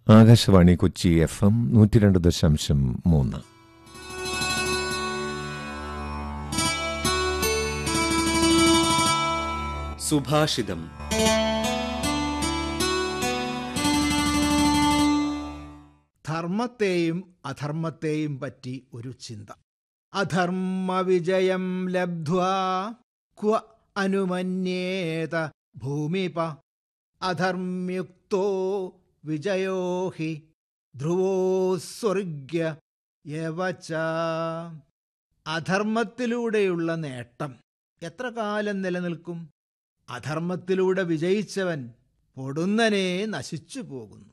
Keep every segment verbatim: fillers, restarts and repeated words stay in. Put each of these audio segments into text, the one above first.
Akashvani Kochi F M നൂറ്റി രണ്ട് ദശാംശം മൂന്ന്. സുഭാഷിതം. ധർമ്മത്തെയും അധർമ്മത്തെയും പറ്റി ഒരു ചിന്ത. അധർമ്മ വിജയം ലബ്ധ്വാ ക്വ അനുമന്യേത ഭൂമിപ അധർമ്മ്യുക്തോ വിജയോ ഹി ധ്രുവോ സ്വർഗ്യ യവച. അധർമ്മത്തിലൂടെയുള്ള നേട്ടം എത്ര കാലം നിലനിൽക്കും? അധർമ്മത്തിലൂടെ വിജയിച്ചവൻ പൊടുന്നനെ നശിച്ചു പോകുന്നു.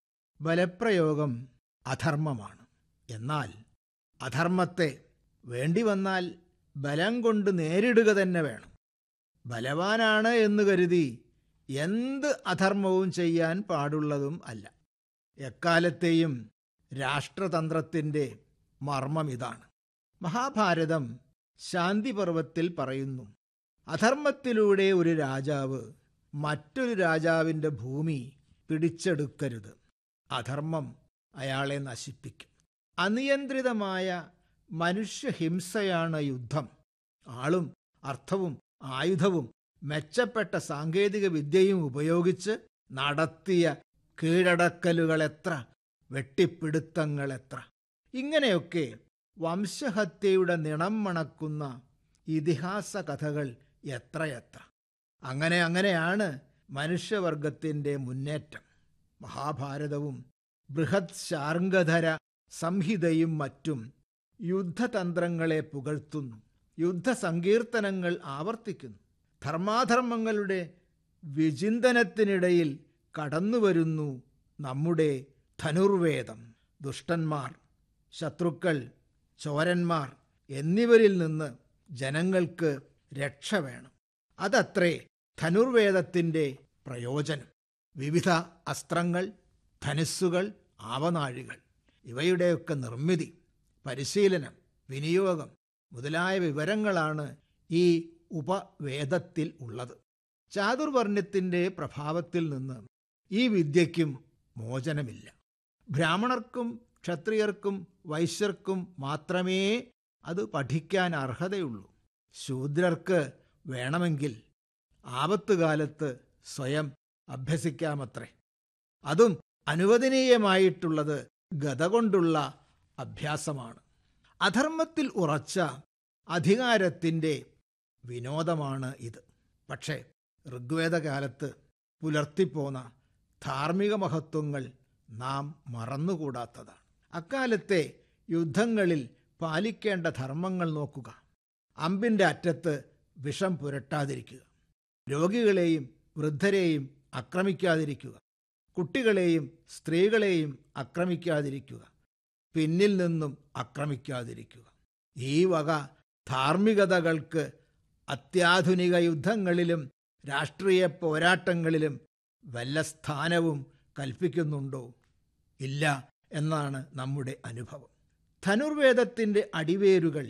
ബലപ്രയോഗം അധർമ്മമാണ്. എന്നാൽ അധർമ്മത്തെ വേണ്ടി വന്നാൽ ബലം കൊണ്ട് നേരിടുക തന്നെ വേണം. ബലവാനാണ് എന്ന് കരുതി എന്ത് അധർമ്മവും ചെയ്യാൻ പാടുള്ളതും അല്ല. എക്കാലത്തെയും രാഷ്ട്രതന്ത്രത്തിൻ്റെ മർമ്മം ഇതാണ്. മഹാഭാരതം ശാന്തിപർവത്തിൽ പറയുന്നു, അധർമ്മത്തിലൂടെ ഒരു രാജാവ് മറ്റൊരു രാജാവിൻ്റെ ഭൂമി പിടിച്ചെടുക്കരുത്. അധർമ്മം അയാളെ നശിപ്പിക്കും. അനിയന്ത്രിതമായ മനുഷ്യഹിംസയാണ് യുദ്ധം. ആളും അർത്ഥവും ആയുധവും മെച്ചപ്പെട്ട സാങ്കേതിക വിദ്യയും ഉപയോഗിച്ച് നടത്തിയ കീഴടക്കലുകളെത്ര, വെട്ടിപ്പിടുത്തങ്ങളെത്ര! ഇങ്ങനെയൊക്കെ വംശഹത്യയുടെ നിണം മണക്കുന്ന ഇതിഹാസ കഥകൾ എത്രയെത്ര! അങ്ങനെ അങ്ങനെയാണ് മനുഷ്യവർഗത്തിൻ്റെ മുന്നേറ്റം. മഹാഭാരതവും ബൃഹത് ശാർംഗധര സംഹിതയും മറ്റും യുദ്ധതന്ത്രങ്ങളെ പുകഴ്ത്തുന്നു. യുദ്ധസങ്കീർത്തനങ്ങൾ ആവർത്തിക്കുന്നു. ധർമാധർമ്മങ്ങളുടെ വിചിന്തനത്തിനിടയിൽ കടന്നുവരുന്നു നമ്മുടെ ധനുർവേദം. ദുഷ്ടന്മാർ, ശത്രുക്കൾ, ചോരന്മാർ എന്നിവരിൽ നിന്ന് ജനങ്ങൾക്ക് രക്ഷ വേണം. അതത്രേ ധനുർവേദത്തിൻ്റെ പ്രയോജനം. വിവിധ അസ്ത്രങ്ങൾ, ധനുസ്സുകൾ, ആവനാഴികൾ ഇവയുടെയൊക്കെ നിർമ്മിതി, പരിശീലനം, വിനിയോഗം മുതലായ വിവരങ്ങളാണ് ഈ ഉപവേദത്തിൽ ഉള്ളത്. ചാതുർവർണ്ണ്യത്തിൻ്റെ പ്രഭാവത്തിൽ നിന്ന് ഈ വിദ്യയ്ക്കും മോചനമില്ല. ബ്രാഹ്മണർക്കും ക്ഷത്രിയർക്കും വൈശ്യർക്കും മാത്രമേ അത് പഠിക്കാൻ അർഹതയുള്ളൂ. ശൂദ്രർക്ക് വേണമെങ്കിൽ ആപത്തുകാലത്ത് സ്വയം അഭ്യസിക്കാമത്രേ. അതും അനുവദനീയമായിട്ടുള്ളത് ഗദ കൊണ്ടുള്ള അഭ്യാസമാണ്. അധർമ്മത്തിൽ ഉറച്ച അധികാരത്തിൻ്റെ വിനോദമാണ് ഇത്. പക്ഷേ ഋഗ്വേദകാലത്ത് പുലർത്തിപ്പോന്ന ധാർമ്മിക മഹത്വങ്ങൾ നാം മറന്നുകൂടാത്തതാണ്. അക്കാലത്തെ യുദ്ധങ്ങളിൽ പാലിക്കേണ്ട ധർമ്മങ്ങൾ നോക്കുക. അമ്പിൻ്റെ അറ്റത്ത് വിഷം പുരട്ടാതിരിക്കുക, രോഗികളെയും വൃദ്ധരെയും ആക്രമിക്കാതിരിക്കുക, കുട്ടികളെയും സ്ത്രീകളെയും ആക്രമിക്കാതിരിക്കുക, പിന്നിൽ നിന്നും ആക്രമിക്കാതിരിക്കുക. ഈ വക ധാർമ്മികതകൾക്ക് അത്യാധുനിക യുദ്ധങ്ങളിലും രാഷ്ട്രീയ പോരാട്ടങ്ങളിലും വല്ല സ്ഥാനവും കൽപ്പിക്കുന്നുണ്ടോ? ഇല്ല എന്നാണ് നമ്മുടെ അനുഭവം. ധനുർവേദത്തിൻ്റെ അടിവേരുകൾ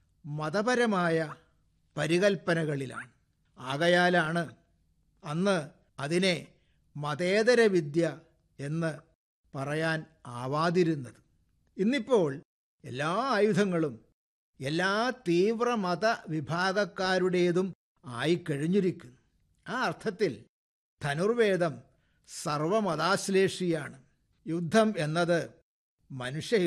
മതപരമായ പരികൽപ്പനകളിലാണ്. ആകയാലാണ് അന്ന് അതിനെ മതേതര വിദ്യ എന്ന് പറയാൻ ആവാതിരുന്നത്. ഇന്നിപ്പോൾ എല്ലാ ആയുധങ്ങളും എല്ലാ തീവ്രമത വിഭാഗക്കാരുടേതും ആയിക്കഴിഞ്ഞിരിക്കുന്നു. ആ അർത്ഥത്തിൽ ധനുർവേദം സർവമതാശ്ലേഷിയാണ്. യുദ്ധം എന്നത് മനുഷ്യ